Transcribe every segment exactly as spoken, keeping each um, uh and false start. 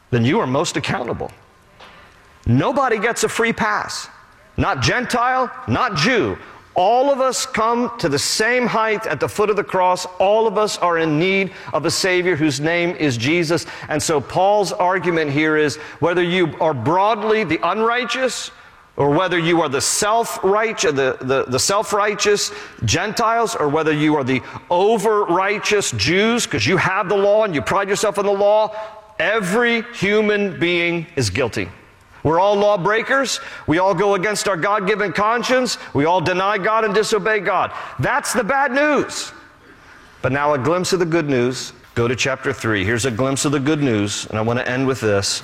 then you are most accountable. Nobody gets a free pass. Not Gentile, not Jew. All of us come to the same height at the foot of the cross. All of us are in need of a Savior whose name is Jesus. And so Paul's argument here is whether you are broadly the unrighteous or whether you are the self-righteous, the, the, the self-righteous Gentiles, or whether you are the over-righteous Jews, because you have the law and you pride yourself on the law, every human being is guilty. We're all lawbreakers. We all go against our God-given conscience. We all deny God and disobey God. That's the bad news. But now a glimpse of the good news. Go to chapter three. Here's a glimpse of the good news, and I want to end with this.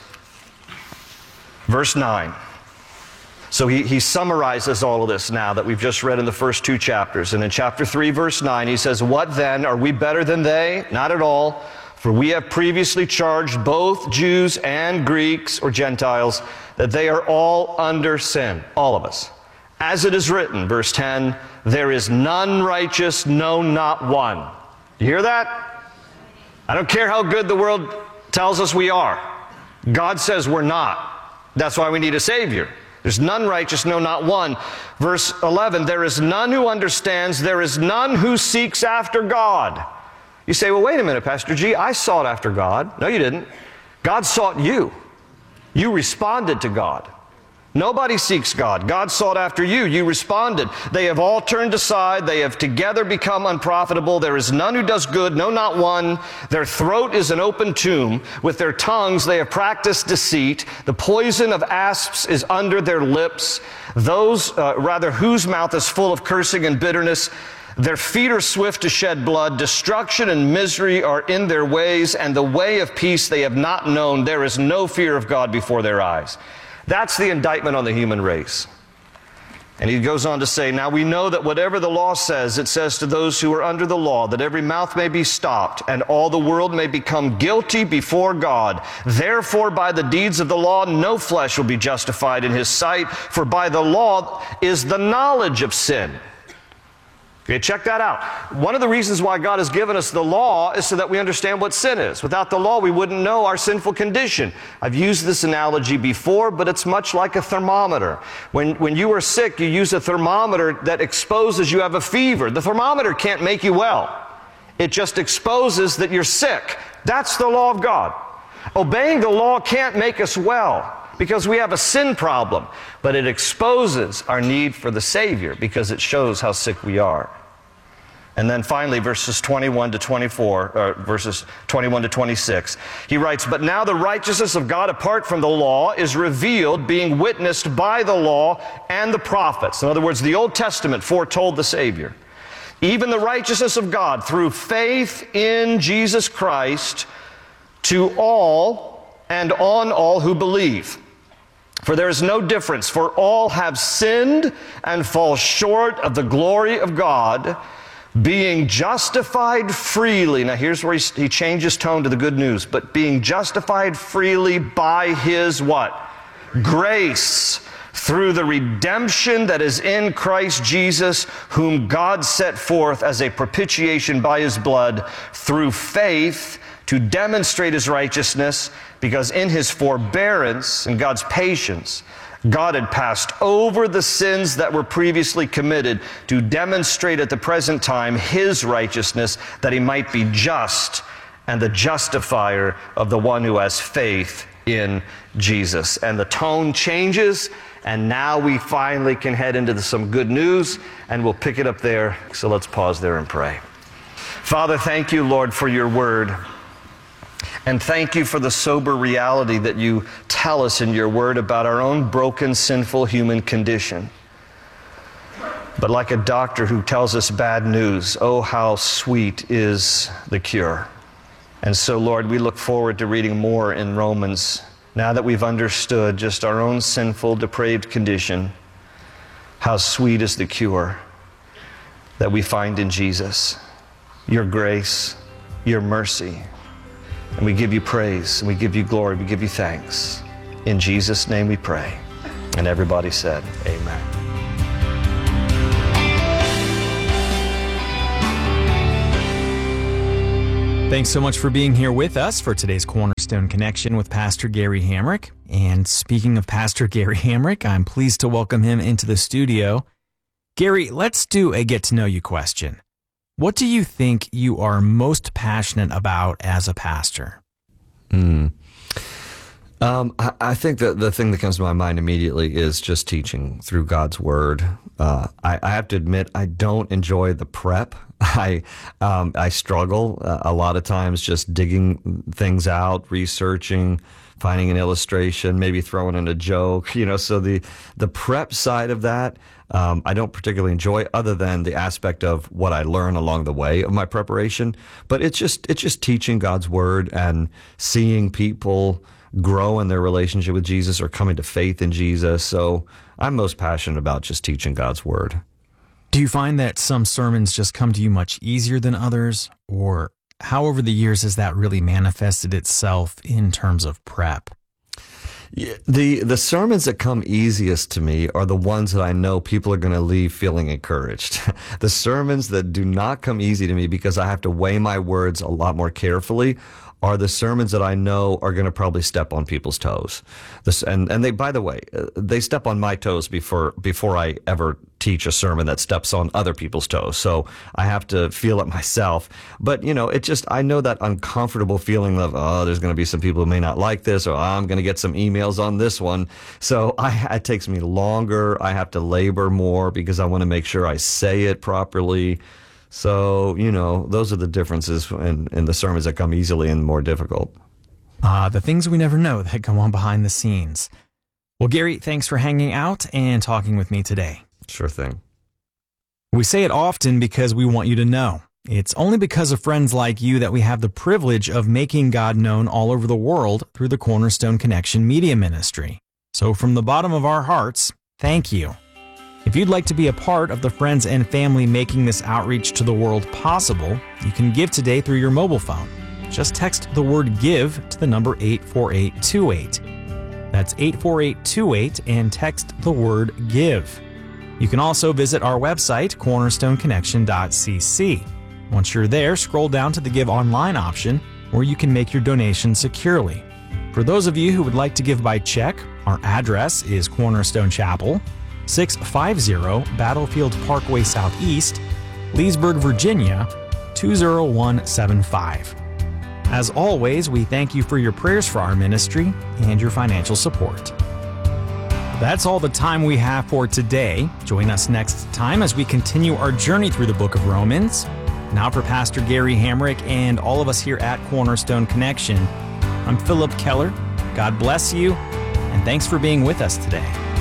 Verse nine. So he, he summarizes all of this now that we've just read in the first two chapters. And in chapter three, verse nine, he says, "What then? Are we better than they? Not at all. For we have previously charged both Jews and Greeks," or Gentiles, "that they are all under sin." All of us. "As it is written," verse ten, "there is none righteous, no, not one." You hear that? I don't care how good the world tells us we are. God says we're not. That's why we need a Savior. There's none righteous, no, not one. Verse eleven, "There is none who understands, there is none who seeks after God." You say, "Well, wait a minute, Pastor G, I sought after God." No, you didn't. God sought you. You responded to God. Nobody seeks God. God sought after you. You responded. "They have all turned aside. They have together become unprofitable. There is none who does good, no, not one. Their throat is an open tomb. With their tongues they have practiced deceit. The poison of asps is under their lips. Those, uh, rather, whose mouth is full of cursing and bitterness. Their feet are swift to shed blood. Destruction and misery are in their ways, and the way of peace they have not known. There is no fear of God before their eyes." That's the indictment on the human race. And he goes on to say, "Now we know that whatever the law says, it says to those who are under the law, that every mouth may be stopped, and all the world may become guilty before God. Therefore, by the deeds of the law, no flesh will be justified in his sight, for by the law is the knowledge of sin." Okay, check that out. One of the reasons why God has given us the law is so that we understand what sin is. Without the law, we wouldn't know our sinful condition. I've used this analogy before, but it's much like a thermometer. When, when you are sick, you use a thermometer that exposes you have a fever. The thermometer can't make you well. It just exposes that you're sick. That's the law of God. Obeying the law can't make us well, because we have a sin problem, but it exposes our need for the Savior because it shows how sick we are. And then finally, verses twenty-one to twenty-four, or verses twenty-one to twenty-six, he writes, "But now the righteousness of God apart from the law is revealed, being witnessed by the law and the prophets." In other words, the Old Testament foretold the Savior. "Even the righteousness of God through faith in Jesus Christ to all and on all who believe. For there is no difference, for all have sinned and fall short of the glory of God, being justified freely." Now here's where he, he changes tone to the good news. "But being justified freely by his" what? "Grace, through the redemption that is in Christ Jesus, whom God set forth as a propitiation by his blood, through faith, to demonstrate his righteousness, because in his forbearance and God's patience, God had passed over the sins that were previously committed to demonstrate at the present time his righteousness, that he might be just and the justifier of the one who has faith in Jesus." And the tone changes, and now we finally can head into the, some good news, and we'll pick it up there. So let's pause there and pray. Father, thank you, Lord, for your word. And thank you for the sober reality that you tell us in your word about our own broken, sinful human condition. But like a doctor who tells us bad news, oh, how sweet is the cure. And so, Lord, we look forward to reading more in Romans now that we've understood just our own sinful, depraved condition. How sweet is the cure that we find in Jesus, your grace, your mercy. And we give you praise, and we give you glory, we give you thanks. In Jesus' name we pray. And everybody said, amen. Thanks so much for being here with us for today's Cornerstone Connection with Pastor Gary Hamrick. And speaking of Pastor Gary Hamrick, I'm pleased to welcome him into the studio. Gary, let's do a get-to-know-you question. What do you think you are most passionate about as a pastor? Hmm. Um, I, I think that the thing that comes to my mind immediately is just teaching through God's Word. Uh, I, I have to admit, I don't enjoy the prep. I um, I struggle uh, a lot of times just digging things out, researching, finding an illustration, maybe throwing in a joke. You know, so the the prep side of that, um, I don't particularly enjoy, other than the aspect of what I learn along the way of my preparation. But it's just it's just teaching God's Word and seeing people grow in their relationship with Jesus or coming to faith in Jesus. So I'm most passionate about just teaching God's Word. Do you find that some sermons just come to you much easier than others? Or how over the years has that really manifested itself in terms of prep? Yeah, the the sermons that come easiest to me are the ones that I know people are going to leave feeling encouraged. The sermons that do not come easy to me because I have to weigh my words a lot more carefully are the sermons that I know are going to probably step on people's toes. This, and, and they, by the way, uh, they step on my toes before before I ever teach a sermon that steps on other people's toes. So I have to feel it myself. But, you know, it just, I know that uncomfortable feeling of, oh, there's going to be some people who may not like this, or oh, I'm going to get some emails on this one. So I, it takes me longer. I have to labor more because I want to make sure I say it properly. So, you know, those are the differences in, in the sermons that come easily and more difficult. Ah, uh, the things we never know that go on behind the scenes. Well, Gary, thanks for hanging out and talking with me today. Sure thing. We say it often because we want you to know. It's only because of friends like you that we have the privilege of making God known all over the world through the Cornerstone Connection Media Ministry. So from the bottom of our hearts, thank you. If you'd like to be a part of the friends and family making this outreach to the world possible, you can give today through your mobile phone. Just text the word GIVE to the number eight four eight two eight. That's eight four eight two eight and text the word GIVE. You can also visit our website, cornerstone connection dot c c. Once you're there, scroll down to the Give Online option, where you can make your donation securely. For those of you who would like to give by check, our address is Cornerstone Chapel, six fifty Battlefield Parkway Southeast, Leesburg, Virginia, two zero one seven five. As always, we thank you for your prayers for our ministry and your financial support. That's all the time we have for today. Join us next time as we continue our journey through the book of Romans. Now for Pastor Gary Hamrick and all of us here at Cornerstone Connection, I'm Philip Keller. God bless you, and thanks for being with us today.